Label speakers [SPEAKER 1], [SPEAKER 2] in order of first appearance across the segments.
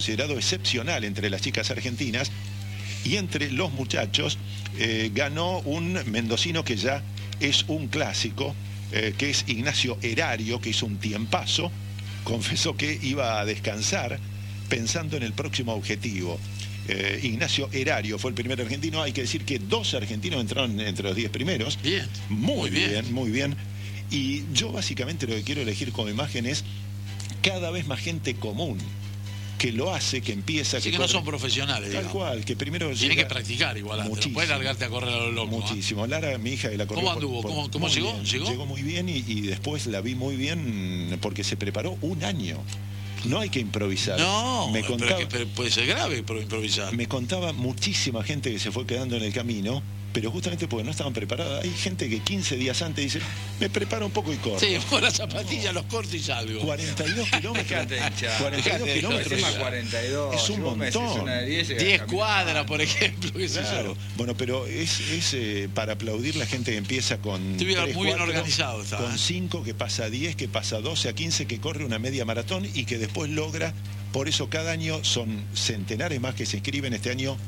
[SPEAKER 1] considerado excepcional entre las chicas argentinas, y entre los muchachos ganó un mendocino que ya es un clásico, que es Ignacio Erario, que hizo un tiempazo, confesó que iba a descansar pensando en el próximo objetivo. Ignacio Erario fue el primer argentino. Hay que decir que 2 argentinos entraron entre los 10 primeros.
[SPEAKER 2] Bien.
[SPEAKER 1] Muy bien, muy bien. Y yo básicamente lo que quiero elegir como imagen es cada vez más gente común que lo hace, que empieza...
[SPEAKER 2] Así que no son profesionales,
[SPEAKER 1] Tal
[SPEAKER 2] digamos.
[SPEAKER 1] cual, que primero
[SPEAKER 2] Tienen que practicar igual antes. No puedes largarte a correr a lo loco.
[SPEAKER 1] Muchísimo. Lara, mi hija, que la corrió...
[SPEAKER 2] ¿Cómo anduvo? ¿Cómo llegó?
[SPEAKER 1] Bien.
[SPEAKER 2] ¿Llegó?
[SPEAKER 1] Llegó muy bien y después la vi muy bien porque se preparó un año. No hay que improvisar.
[SPEAKER 2] No,
[SPEAKER 1] me contaba,
[SPEAKER 2] pero puede ser grave pero improvisar.
[SPEAKER 1] Me contaba muchísima gente que se fue quedando en el camino, pero justamente porque no estaban preparadas. Hay gente que 15 días antes dice, me preparo un poco y corro.
[SPEAKER 2] Sí, con las zapatillas los corto y salgo.
[SPEAKER 1] 42 kilómetros. 42 kilómetros.
[SPEAKER 3] 42.
[SPEAKER 1] Es un montón.
[SPEAKER 2] 10 cuadras, por ejemplo.
[SPEAKER 1] Claro. Bueno, pero es para aplaudir la gente que empieza con 3,
[SPEAKER 2] muy bien
[SPEAKER 1] 4,
[SPEAKER 2] organizado.
[SPEAKER 1] Con 5, que pasa a 10, que pasa a 12, a 15, que corre una media maratón y que después logra. Por eso cada año son centenares más que se inscriben. Este año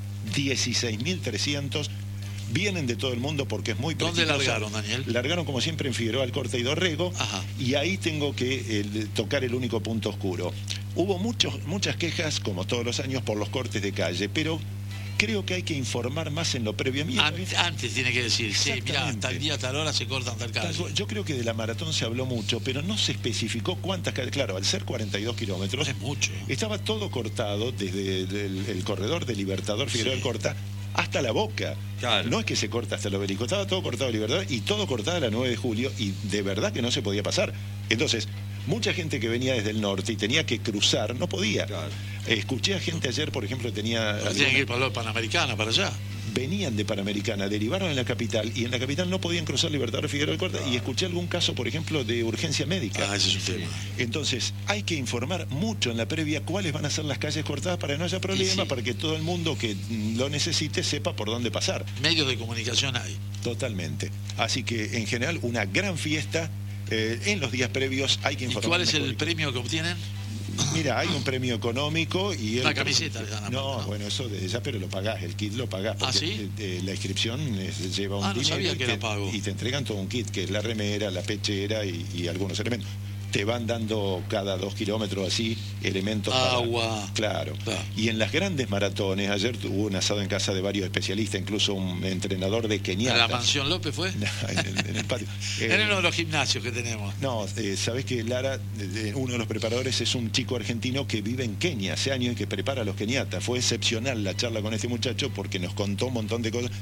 [SPEAKER 1] 16.300. Vienen de todo el mundo porque es muy
[SPEAKER 2] prestigioso. ¿Dónde largaron, Daniel?
[SPEAKER 1] Largaron como siempre en Figueroa Alcorta y Dorrego.
[SPEAKER 2] Ajá.
[SPEAKER 1] Y ahí tengo que tocar el único punto oscuro. Hubo muchas quejas, como todos los años, por los cortes de calle, pero creo que hay que informar más en lo previo.
[SPEAKER 2] Antes tiene que decir, sí, mira, tal día, tal hora se cortan tal calle.
[SPEAKER 1] Yo creo que de la maratón se habló mucho, pero no se especificó cuántas calles. Claro, al ser 42 kilómetros,
[SPEAKER 2] es mucho.
[SPEAKER 1] Estaba todo cortado desde el corredor de Libertador Figueroa Alcorta hasta la Boca. Claro. No es que se corta hasta el Obelisco, estaba todo cortado Libertador y todo cortado a la 9 de julio y de verdad que no se podía pasar. Entonces, mucha gente que venía desde el norte y tenía que cruzar, no podía. Claro. Escuché a gente ayer, por ejemplo, tienen
[SPEAKER 2] que ir para la Panamericana, para allá.
[SPEAKER 1] Venían de Panamericana, derivaron en la capital y en la capital no podían cruzar Libertador Figueroa Alcorta y escuché algún caso, por ejemplo, de urgencia médica.
[SPEAKER 2] Ese es un tema.
[SPEAKER 1] Entonces, hay que informar mucho en la previa cuáles van a ser las calles cortadas para que no haya problema, para que todo el mundo que lo necesite sepa por dónde pasar.
[SPEAKER 2] Medios de comunicación hay.
[SPEAKER 1] Totalmente. Así que, en general, una gran fiesta. En los días previos hay que informar.
[SPEAKER 2] ¿Y cuál es el premio que obtienen?
[SPEAKER 1] Mira, hay un premio económico y...
[SPEAKER 2] Una camiseta le dan.
[SPEAKER 1] No, bueno, eso desde ya, pero lo pagás, el kit lo pagás. Porque
[SPEAKER 2] ¿sí?
[SPEAKER 1] La inscripción lleva un dinero
[SPEAKER 2] sabía que era pago.
[SPEAKER 1] Y te entregan todo un kit, que es la remera, la pechera y algunos elementos. Te van dando cada 2 kilómetros así elementos.
[SPEAKER 2] Agua.
[SPEAKER 1] Claro. Y en las grandes maratones, ayer hubo un asado en casa de varios especialistas, incluso un entrenador de Keniata.
[SPEAKER 2] ¿En la Mansión López fue?
[SPEAKER 1] en el patio.
[SPEAKER 2] En uno de los gimnasios que tenemos.
[SPEAKER 1] No, sabés que Lara, uno de los preparadores, es un chico argentino que vive en Kenia hace años y que prepara a los keniatas. Fue excepcional la charla con este muchacho porque nos contó un montón de cosas.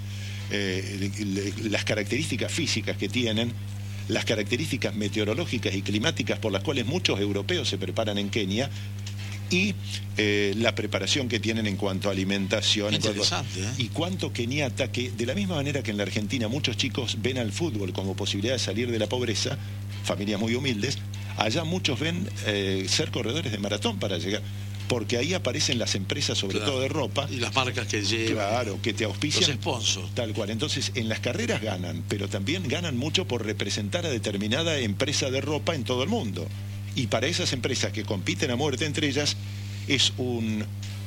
[SPEAKER 1] Las características físicas que tienen, las características meteorológicas y climáticas por las cuales muchos europeos se preparan en Kenia y la preparación que tienen en cuanto a alimentación.
[SPEAKER 2] Interesante,
[SPEAKER 1] y cuánto keniata, que de la misma manera que en la Argentina muchos chicos ven al fútbol como posibilidad de salir de la pobreza, familias muy humildes, allá muchos ven ser corredores de maratón para llegar. Porque ahí aparecen las empresas, sobre todo de ropa.
[SPEAKER 2] Y las marcas que llevan.
[SPEAKER 1] Claro, que te auspician.
[SPEAKER 2] Los sponsors.
[SPEAKER 1] Tal cual. Entonces, en las carreras ganan, pero también ganan mucho por representar a determinada empresa de ropa en todo el mundo. Y para esas empresas que compiten a muerte entre ellas, es un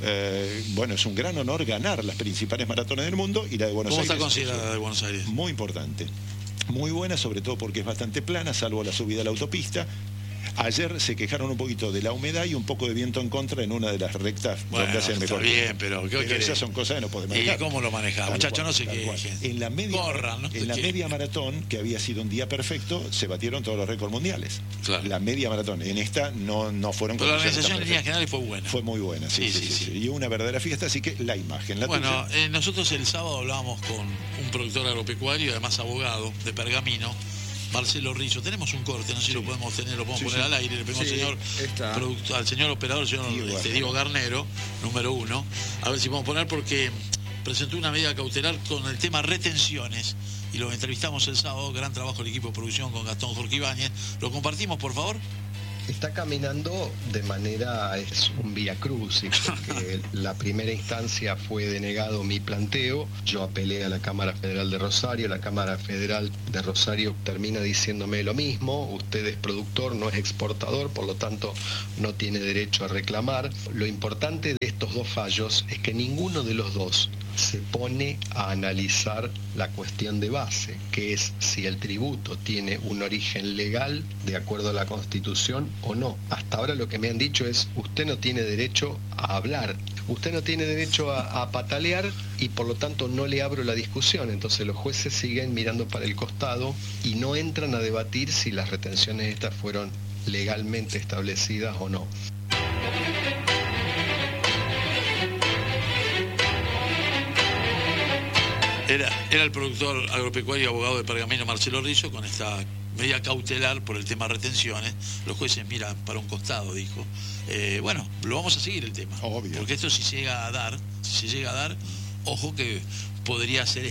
[SPEAKER 1] gran honor ganar las principales maratones del mundo y la de Buenos Aires.
[SPEAKER 2] ¿Cómo está considerada la de Buenos Aires?
[SPEAKER 1] Muy importante. Muy buena, sobre todo porque es bastante plana, salvo la subida a la autopista. Ayer se quejaron un poquito de la humedad y un poco de viento en contra en una de las rectas donde hacen mejor.
[SPEAKER 2] Está bien, pero
[SPEAKER 1] esas son cosas que no podemos manejar.
[SPEAKER 2] ¿Y cómo lo manejaba? Muchachos, no sé qué.
[SPEAKER 1] En la media maratón, que había sido un día perfecto, se batieron todos los récords mundiales.
[SPEAKER 2] Claro.
[SPEAKER 1] La media maratón. En esta no fueron.
[SPEAKER 2] Pero la organización en líneas generales fue buena.
[SPEAKER 1] Fue muy buena, sí. Y una verdadera fiesta, así que la imagen.
[SPEAKER 2] Bueno, nosotros el sábado hablábamos con un productor agropecuario y además abogado de Pergamino, Marcelo Rizzo. Tenemos un corte, no sé si lo podemos tener, lo podemos poner al aire. Le pedimos al señor operador, Diego Garnero, número 1, a ver si podemos poner, porque presentó una medida cautelar con el tema retenciones y lo entrevistamos el sábado. Gran trabajo del equipo de producción con Gastón Jorge Ibáñez. ¿Lo compartimos, por favor?
[SPEAKER 3] Está caminando de manera, es un vía crucis, porque la primera instancia fue denegado mi planteo, yo apelé a la Cámara Federal de Rosario, la Cámara Federal de Rosario termina diciéndome lo mismo, usted es productor, no es exportador, por lo tanto no tiene derecho a reclamar. Lo importante de estos dos fallos es que ninguno de los dos se pone a analizar la cuestión de base, que es si el tributo tiene un origen legal de acuerdo a la Constitución o no. Hasta ahora lo que me han dicho es, usted no tiene derecho a hablar, usted no tiene derecho a patalear y por lo tanto no le abro la discusión. Entonces los jueces siguen mirando para el costado y no entran a debatir si las retenciones estas fueron legalmente establecidas o no.
[SPEAKER 2] Era el productor agropecuario y abogado de Pergamino, Marcelo Rizzo, con esta medida cautelar por el tema retenciones. Los jueces miran para un costado, dijo. Bueno, lo vamos a seguir el tema.
[SPEAKER 1] Obvio.
[SPEAKER 2] Porque esto si se llega a dar, ojo que podría ser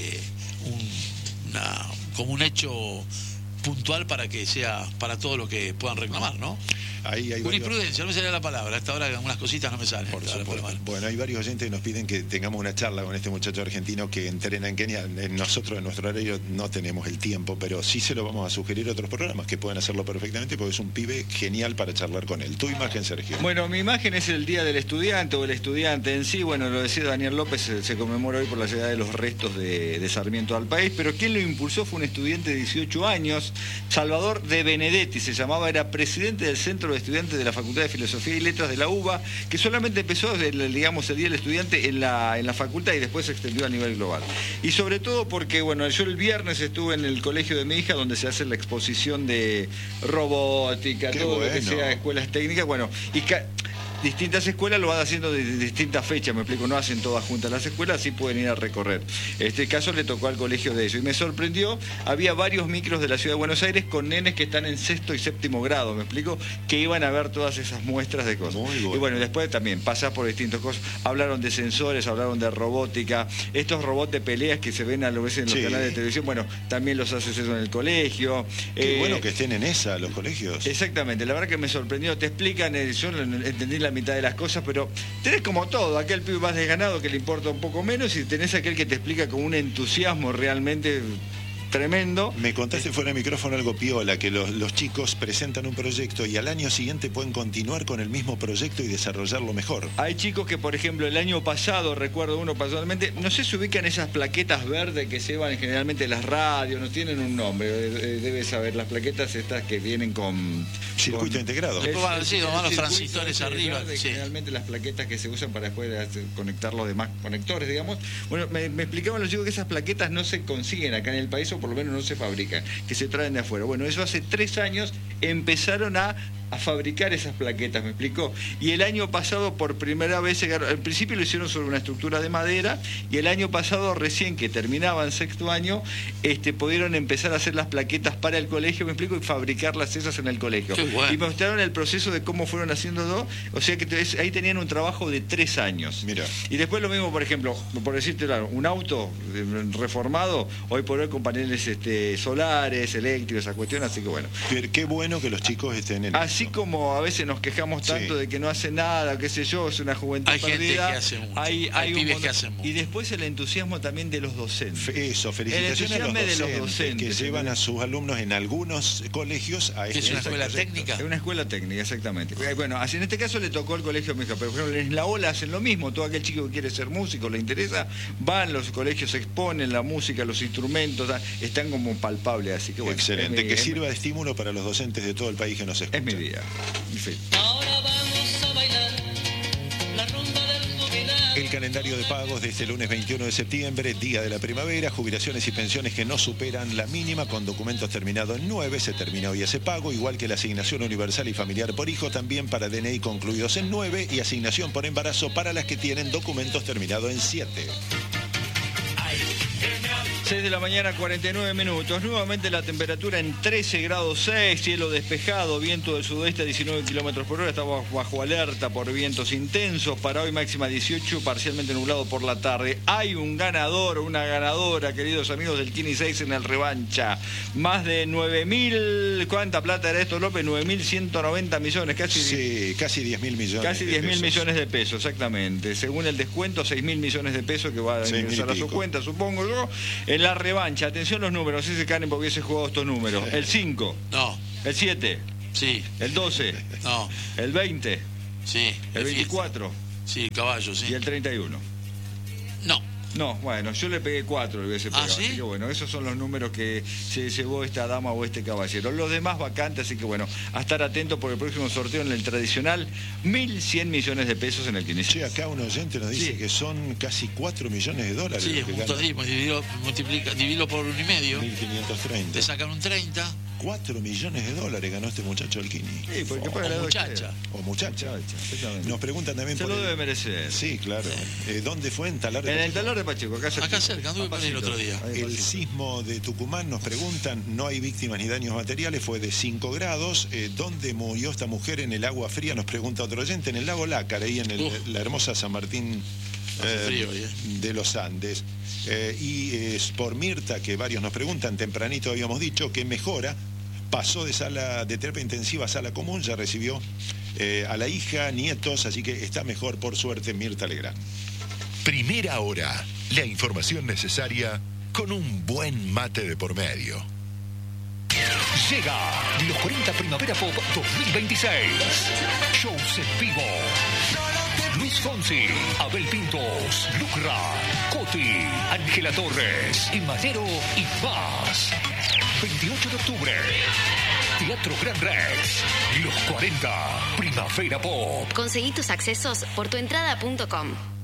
[SPEAKER 2] como un hecho puntual para que sea para todo lo que puedan reclamar, ¿no?
[SPEAKER 1] Hay
[SPEAKER 2] jurisprudencia, no me salía la palabra, hasta ahora algunas cositas no me salen.
[SPEAKER 1] Por supuesto. Bueno, hay varios oyentes que nos piden que tengamos una charla con este muchacho argentino que entrena en Kenia. Nosotros en nuestro horario no tenemos el tiempo, pero sí se lo vamos a sugerir a otros programas que pueden hacerlo perfectamente porque es un pibe genial para charlar con él. Tu imagen, Sergio.
[SPEAKER 4] Bueno, mi imagen es el Día del Estudiante o el estudiante en sí. Bueno, lo decía Daniel López, se conmemora hoy por la llegada de los restos de Sarmiento al país, pero quien lo impulsó fue un estudiante de 18 años, Salvador de Benedetti se llamaba, era presidente del Centro de Estudiantes de la Facultad de Filosofía y Letras de la UBA, que solamente empezó, digamos, el Día del Estudiante en la facultad y después se extendió a nivel global. Y sobre todo porque, bueno, yo el viernes estuve en el colegio de mi hija, donde se hace la exposición de robótica,
[SPEAKER 1] Qué
[SPEAKER 4] todo
[SPEAKER 1] bueno.
[SPEAKER 4] lo que sea escuelas técnicas, bueno, y distintas escuelas lo van haciendo de distintas fechas, me explico, no hacen todas juntas las escuelas, sí pueden ir a recorrer. Este caso le tocó al colegio de eso y me sorprendió, había varios micros de la ciudad de Buenos Aires con nenes que están en 6º y 7º grado, me explico, que iban a ver todas esas muestras de cosas.
[SPEAKER 1] Muy bueno.
[SPEAKER 4] Y bueno, después también pasás por distintas cosas, hablaron de sensores, hablaron de robótica, estos robots de peleas que se ven a lo veces en los canales de televisión, bueno, también los haces eso en el colegio.
[SPEAKER 1] Qué bueno que estén en los colegios.
[SPEAKER 4] Exactamente, la verdad que me sorprendió, te explican, yo entendí la mitad de las cosas, pero tenés como todo, aquel pibe más desganado que le importa un poco menos y tenés aquel que te explica con un entusiasmo realmente tremendo.
[SPEAKER 1] Me contaste fuera de micrófono algo piola, que los chicos presentan un proyecto y al año siguiente pueden continuar con el mismo proyecto y desarrollarlo mejor.
[SPEAKER 4] Hay chicos que, por ejemplo, el año pasado, recuerdo uno personalmente, no sé si ubican esas plaquetas verdes que se llevan generalmente las radios, no tienen un nombre, debes saber, las plaquetas estas que vienen con...
[SPEAKER 1] Circuito integrado.
[SPEAKER 2] Van los transistores arriba.
[SPEAKER 4] Verde, generalmente las plaquetas que se usan para después conectar los demás conectores, digamos. Bueno, me explicaban los chicos que esas plaquetas no se consiguen acá en el país, o por lo menos no se fabrican, que se traen de afuera. Bueno, eso hace 3 años empezaron a fabricar esas plaquetas, ¿me explicó? Y el año pasado por primera vez, al principio lo hicieron sobre una estructura de madera y el año pasado, recién que terminaban 6º año, pudieron empezar a hacer las plaquetas para el colegio, ¿me explico? Y fabricarlas esas en el colegio.
[SPEAKER 2] Bueno.
[SPEAKER 4] Y mostraron el proceso de cómo fueron haciendo o sea que ahí tenían un trabajo de 3 años.
[SPEAKER 1] Mira.
[SPEAKER 4] Y después lo mismo, por ejemplo, por decirte claro, un auto reformado, hoy por hoy con paneles solares, eléctricos, esa cuestión, así que bueno.
[SPEAKER 1] Pero qué bueno que los chicos estén en
[SPEAKER 4] Así como a veces nos quejamos tanto de que no hace nada, qué sé yo, es una juventud
[SPEAKER 2] hay
[SPEAKER 4] perdida.
[SPEAKER 2] Gente que hace mucho.
[SPEAKER 4] Hay
[SPEAKER 2] pibes que hacen mucho.
[SPEAKER 4] Y después el entusiasmo también de los docentes.
[SPEAKER 1] Eso, felicitaciones a los docentes que llevan a sus alumnos en algunos colegios a
[SPEAKER 2] ¿Es una escuela técnica?
[SPEAKER 4] Es una escuela técnica, exactamente. Bueno, así en este caso le tocó al colegio de mi hija, pero por ejemplo en la ola hacen lo mismo, todo aquel chico que quiere ser músico, le interesa, van, los colegios exponen la música, los instrumentos, están como palpables, así que bueno.
[SPEAKER 1] Excelente, que sirva de estímulo para los docentes de todo el país que nos escuchan.
[SPEAKER 4] Es mi día.
[SPEAKER 5] Ahora vamos a bailar la rumba del jubilado.
[SPEAKER 1] El calendario de pagos de este lunes 21 de septiembre, día de la primavera, jubilaciones y pensiones que no superan la mínima con documentos terminados en 9, se termina hoy ese pago, igual que la asignación universal y familiar por hijo, también para DNI concluidos en 9 y asignación por embarazo para las que tienen documentos terminados en 7.
[SPEAKER 4] 6 de la mañana, 49 minutos. Nuevamente la temperatura en 13 grados 6, cielo despejado, viento del sudeste a 19 kilómetros por hora. Estamos bajo alerta por vientos intensos. Para hoy máxima 18, parcialmente nublado por la tarde. Hay un ganador, una ganadora, queridos amigos del Kini 6 en el revancha. Más de 9.000, ¿cuánta plata era esto, López? 9.190 millones, casi.
[SPEAKER 1] Sí, casi 10.000 millones.
[SPEAKER 4] Casi 10.000 millones de pesos, exactamente. Según el descuento, 6.000 millones de pesos que va a ingresar a su cuenta, supongo yo. En la revancha, atención los números, ese Canepa hubiese jugado estos números. El 5.
[SPEAKER 2] No.
[SPEAKER 4] El 7.
[SPEAKER 2] Sí.
[SPEAKER 4] El 12.
[SPEAKER 2] No.
[SPEAKER 4] El 20.
[SPEAKER 2] Sí.
[SPEAKER 4] El 24.
[SPEAKER 2] Sí, caballo, sí.
[SPEAKER 4] Y el 31.
[SPEAKER 2] No.
[SPEAKER 4] No, bueno, yo le pegué 4, le hubiese pegado.
[SPEAKER 2] ¿Sí?
[SPEAKER 4] Así que bueno, esos son los números que se llevó esta dama o este caballero. Los demás vacantes, así que bueno, a estar atento por el próximo sorteo en el tradicional 1.100 millones de pesos en el Kini 6.
[SPEAKER 1] Sí, acá un oyente nos dice que son casi 4 millones de dólares.
[SPEAKER 2] Sí, es un todismo, dividilo por 1,5.
[SPEAKER 1] 1.530.
[SPEAKER 2] Te sacan un 30.
[SPEAKER 1] 4 millones de dólares ganó este muchacho el Kini.
[SPEAKER 4] Sí, porque
[SPEAKER 2] o muchacha.
[SPEAKER 1] O muchacha. Nos preguntan también
[SPEAKER 4] se
[SPEAKER 1] por
[SPEAKER 4] lo debe merecer.
[SPEAKER 1] Sí, claro. ¿Dónde fue? En Talar de
[SPEAKER 4] Pacheco. En el Talar de Pacheco, acá cerca,
[SPEAKER 2] anduve por ahí el otro día.
[SPEAKER 1] El sismo de Tucumán, nos preguntan, no hay víctimas ni daños materiales, fue de 5 grados. ¿Dónde murió esta mujer en el agua fría? Nos pregunta otro oyente, en el lago Lácar, ahí en la hermosa San Martín de los Andes. Y por Mirta, que varios nos preguntan, tempranito habíamos dicho que mejora, pasó de sala de terapia intensiva a sala común, ya recibió a la hija, nietos, así que está mejor, por suerte, Mirta Legrand.
[SPEAKER 6] Primera hora, la información necesaria con un buen mate de por medio. Llega los 40 Primavera Pop 2026. Shows en vivo. Luis Fonsi, Abel Pintos, Lucra, Coti, Ángela Torres, Emadero y más. 28 de octubre, Teatro Gran Rex. Los 40 Primavera Pop.
[SPEAKER 7] Conseguí tus accesos por tuentrada.com.